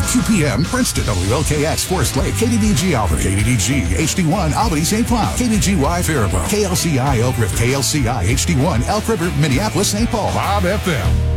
QPM, Princeton, WLKX, Forest Lake, KDDG Albany, KDDG, HD1, Albany, St. Cloud, KDGY, Faribault, KLCI, Elk River, KLCI, HD1, Elk River, Minneapolis, St. Paul, Bob FM.